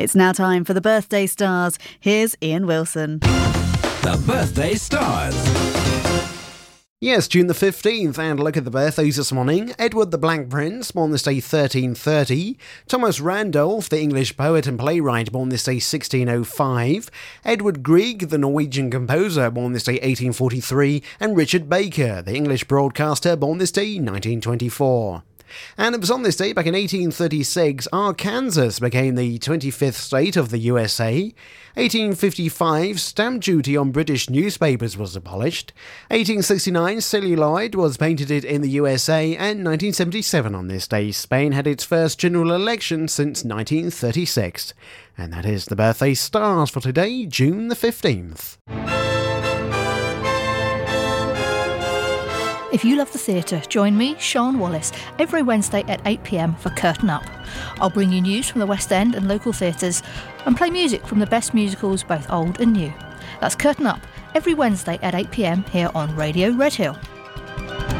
It's now time for the Birthday Stars. Here's Ian Wilson. The Birthday Stars. Yes, June the 15th, and look at the birthdays this morning. Edward the Black Prince, born this day 1330. Thomas Randolph, the English poet and playwright, born this day 1605. Edward Grieg, the Norwegian composer, born this day 1843. And Richard Baker, the English broadcaster, born this day 1924. And it was on this day, back in 1836, Arkansas became the 25th state of the USA. 1855, stamp duty on British newspapers was abolished. 1869, celluloid was patented in the USA. And 1977 on this day, Spain had its first general election since 1936. And that is the Birthday Stars for today, June the 15th. If you love the theatre, join me, Sean Wallace, every Wednesday at 8 p.m. for Curtain Up. I'll bring you news from the West End and local theatres and play music from the best musicals, both old and new. That's Curtain Up, every Wednesday at 8 p.m. here on Radio Red Hill.